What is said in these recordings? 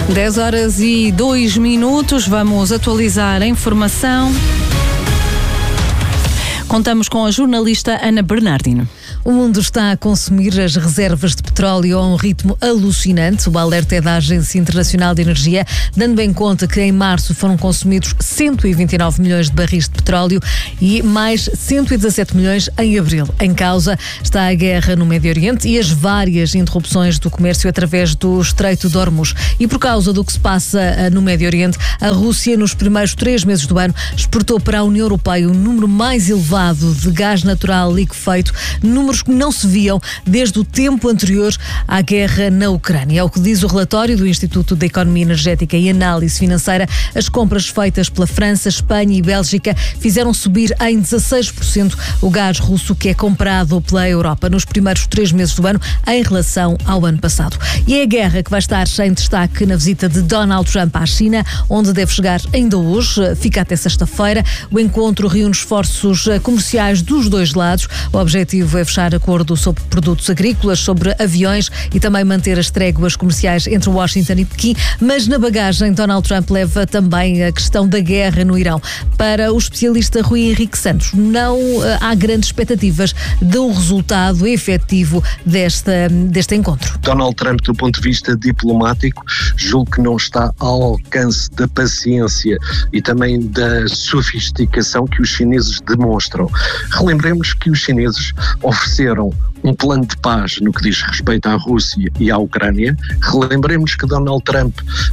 10h02, vamos atualizar a informação. Contamos com a jornalista Ana Bernardino. O mundo está a consumir as reservas de petróleo a um ritmo alucinante. O alerta é da Agência Internacional de Energia, dando bem conta que em março foram consumidos 129 milhões de barris de petróleo e mais 117 milhões em abril. Em causa está a guerra no Médio Oriente e as várias interrupções do comércio através do Estreito de Hormuz. E por causa do que se passa no Médio Oriente, a Rússia, nos primeiros 3 meses do ano, exportou para a União Europeia o número mais elevado de gás natural liquefeito, números que não se viam desde o tempo anterior à guerra na Ucrânia. É o que diz o relatório do Instituto de Economia Energética e Análise Financeira. As compras feitas pela França, Espanha e Bélgica fizeram subir em 16% o gás russo que é comprado pela Europa nos primeiros 3 meses do ano em relação ao ano passado. E é a guerra que vai estar em destaque na visita de Donald Trump à China, onde deve chegar ainda hoje, fica até sexta-feira. O encontro reúne esforços comerciais dos dois lados. O objetivo é fechar acordo sobre produtos agrícolas, sobre aviões e também manter as tréguas comerciais entre Washington e Pequim, mas na bagagem Donald Trump leva também a questão da guerra no Irão. Para o especialista Rui Henrique Santos, não há grandes expectativas de um resultado efetivo deste encontro. Donald Trump, do ponto de vista diplomático, julgo que não está ao alcance da paciência e também da sofisticação que os chineses demonstram. Relembremos que os chineses ofereceram um plano de paz no que diz respeito à Rússia e à Ucrânia. Relembremos que Donald Trump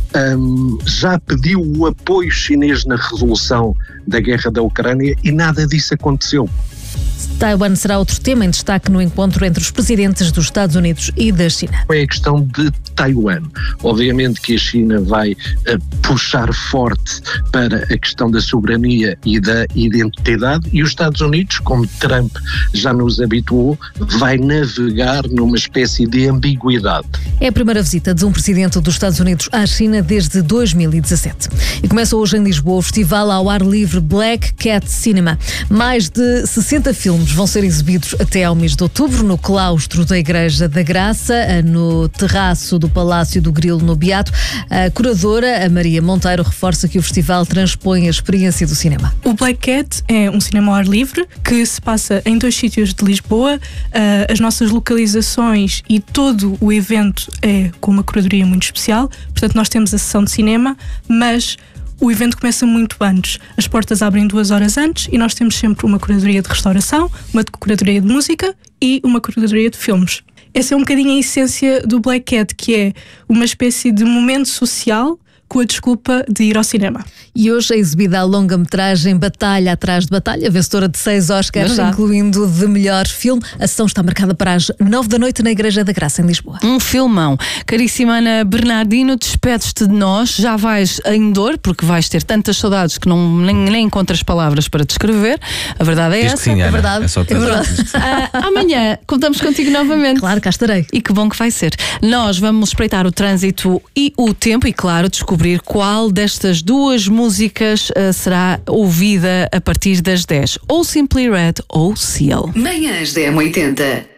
já pediu o apoio chinês na resolução da guerra da Ucrânia e nada disso aconteceu. Taiwan será outro tema em destaque no encontro entre os presidentes dos Estados Unidos e da China. É a questão de Taiwan. Obviamente que a China vai puxar forte para a questão da soberania e da identidade e os Estados Unidos, como Trump já nos habituou, vai navegar numa espécie de ambiguidade. É a primeira visita de um presidente dos Estados Unidos à China desde 2017. E começa hoje em Lisboa o festival ao ar livre Black Cat Cinema. Mais de 60 filmes vão ser exibidos até ao mês de outubro no claustro da Igreja da Graça, no terraço do Palácio do Grilo, no Beato. A curadora, a Maria Monteiro, reforça que o festival transpõe a experiência do cinema. O Black Cat é um cinema ao ar livre que se passa em 2 sítios de Lisboa. As nossas localizações e todo o evento é com uma curadoria muito especial. Portanto, nós temos a sessão de cinema, mas o evento começa muito antes. As portas abrem 2 horas antes e nós temos sempre uma curadoria de restauração, uma curadoria de música e uma curadoria de filmes. Essa é um bocadinho a essência do Black Cat, que é uma espécie de momento social com a desculpa de ir ao cinema. E hoje é exibida a longa-metragem Batalha Atrás de Batalha, vencedora de 6 Oscars, incluindo de melhor filme. A sessão está marcada para as 9 da noite na Igreja da Graça, em Lisboa. Um filmão. Caríssima Ana Bernardino, despedes-te de nós. Já vais em dor, porque vais ter tantas saudades que nem encontras palavras para descrever. A verdade é essa. Sim, Ana, é verdade. É só amanhã contamos contigo novamente. Claro, cá estarei. E que bom que vai ser. Nós vamos espreitar o trânsito e o tempo e, claro, descobrir qual destas 2 músicas será ouvida a partir das 10. Ou Simply Red ou Seal. Manhãs da M80.